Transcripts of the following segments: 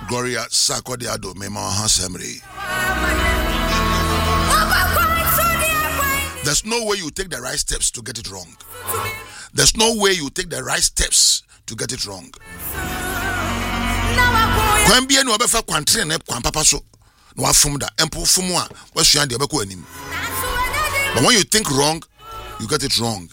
Gloria Sakodiado Mema Hasemri. There's no way you take the right steps to get it wrong. There's no way you take the right steps to get it wrong. But when you think wrong, you get it wrong.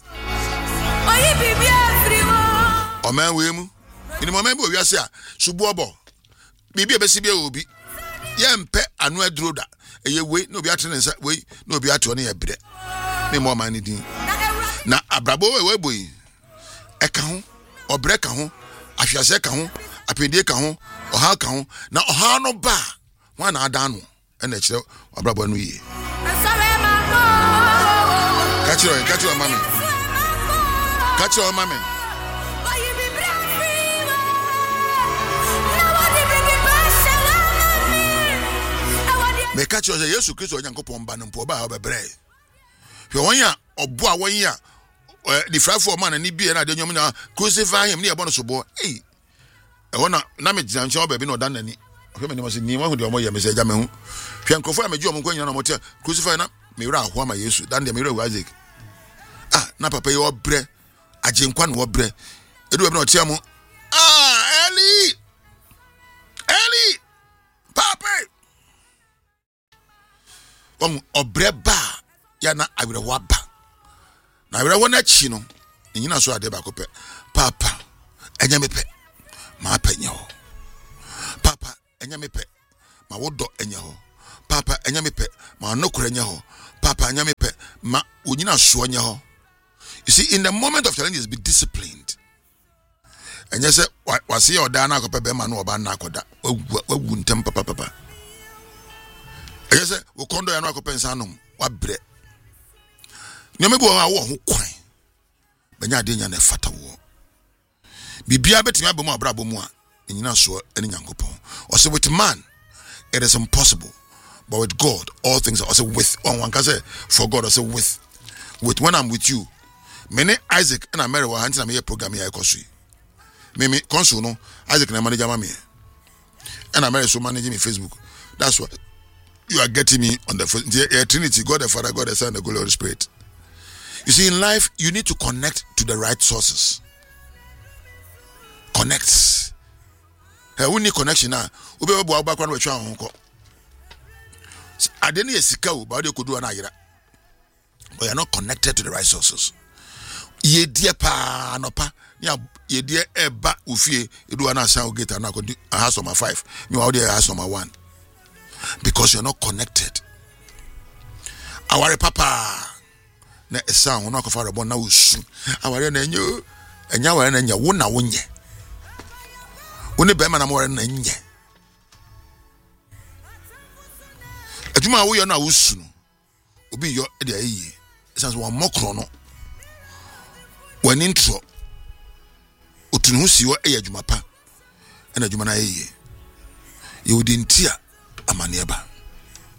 Oh man, we in the moment we are saying, Subobo, Bibi Besibia will be Yampe and Red Roda. A year wait, no be at way, no be at only a bread. No more money. Now, Abrabo, a boy, a cajon, or break a home, I shall say cajon, a pindi cajon, or how cajon, now how no bar, one are done, and it's Abrabo Nui. Catch your mammy. Catch your mammy. Me catch your Yesu Christo Yanko Pomban Poba of a bread. You want ya or boa 1 year, the fry for man and he be and I don't crucify him near Bonosobo. Eh, I want to Namit Zancho, baby, no done any. Women was in Nima with your Moya, Mr. Jamu. Can confirm a job going on a motel, crucify up, Mira, Wama Yesu, Dan the Mira Wazik. Ah, Napa pay your bread. I drink one more bread. It will not tell me. Ah, Ellie, Papa. Obre ba ya na awere waba na awere wona chi no nyina so ade ba ko pe papa enya me pe ma penye ho papa enya me pe ma wodo enya ho papa enya me pe ma nokura enya ho papa enya me pe ma onyina so enya ho. You see, in the moment of challenges, be disciplined. And you say wasi your dana ko pe be ma no oba na akoda wagu ntem papa. Yes, we condo ya no akopensa no wa bre. Nyame bo wa wo ho kwan. Benya de nya na fata wo. Bibia betimi abom abrabo mu a nyina so eni Nyankopon. O say with man it is impossible, but with God all things are. Also with one can say for God also with when I'm with you. Many Isaac and Mary were hunting me program here kosu. Me consul no Isaac na manager me. And Mary so managing me Facebook. That's what you are getting me on the Trinity, God the Father, God the Son, the Holy Spirit. You see, in life, you need to connect to the right sources. Connect. Hey, we need connection now. We be able back when we try on. I didn't sika u, but you could do an ayira. But you are not connected to the right sources. Ye dear pa no pa. Ye dear eba ufie. You do an asa get an house number 5. You are there house number 1. Because you're not connected. Our papa na esa wona ko fara bon na usu. Our na enyo enya wara na nya wona wonye. Woni be ma na mo wara na nye. Aduma wo yo na usu no. Obi yo e de ayi. Sense one mokro no. One intro. Otunu si wo e aduma pa. Na aduma na ayi. You didn't hear Amaniaba.